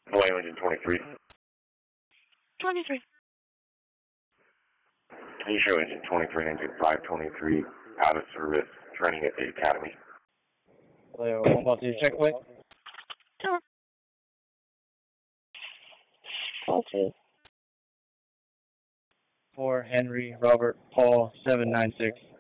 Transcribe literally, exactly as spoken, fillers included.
Hawaii engine twenty-three. twenty-three. Can you show engine twenty-three, engine five twenty-three, out of service, training at the academy? Hello, one call two, check away. Two. Call two. For Henry Robert Paul seven nine six.